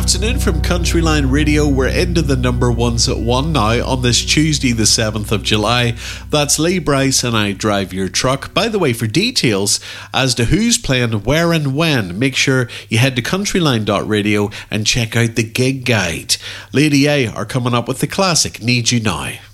afternoon from Countryline Radio. We're into the number ones at 1 now on this Tuesday, the 7th of July. That's Lee Brice and I Drive Your Truck. By the way, for details as to who's playing where and when, make sure you head to countryline.radio and check out the gig guide. Lady A are coming up with the classic Need You Now.